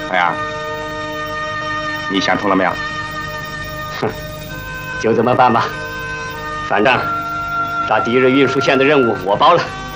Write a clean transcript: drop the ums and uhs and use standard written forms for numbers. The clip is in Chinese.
老杨，你想通了没有？ 哼，就这么办吧。反正抓敌人运输线的任务我包了。